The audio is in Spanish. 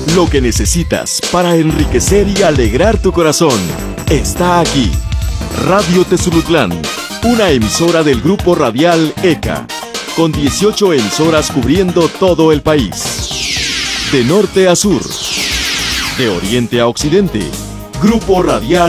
Lo que necesitas para enriquecer y alegrar tu corazón está aquí. Radio Tezulutlán, una emisora del Grupo Radial ECA, con 18 emisoras cubriendo todo el país. De norte a sur, de oriente a occidente, Grupo Radial